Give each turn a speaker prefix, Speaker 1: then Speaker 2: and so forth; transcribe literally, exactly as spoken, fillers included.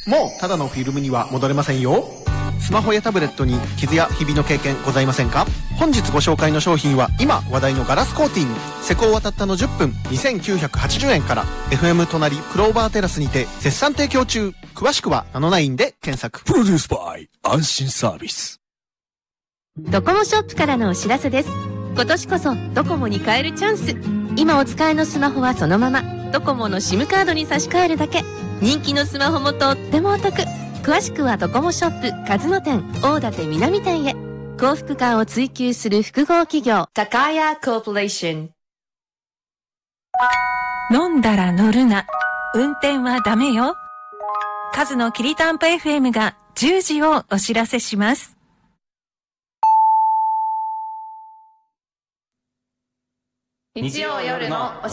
Speaker 1: もうただのフィルムには戻れませんよ。スマホやタブレットに傷やひびの経験ございませんか？本日ご紹介の商品は今話題のガラスコーティング、施工はたったのじゅっぷんにせんきゅうひゃくはちじゅうえんから。 エフエム 隣クローバーテラスにて絶賛提供中。詳しくはナノナインで検索。
Speaker 2: プロデュースバイ安心サービス。
Speaker 3: ドコモショップからのお知らせです。今年こそドコモに変えるチャンス。今お使いのスマホはそのままドコモの シム カードに差し替えるだけ。人気のスマホもとってもお得。詳しくはドコモショップ数野店、大館南店へ。幸福感を追求する複合企業高谷コーポレーション。
Speaker 4: 飲んだら乗るな、運転はダメよ。数のきりたんぽ エフエム がじゅうじをお知らせします。
Speaker 3: 日曜夜のお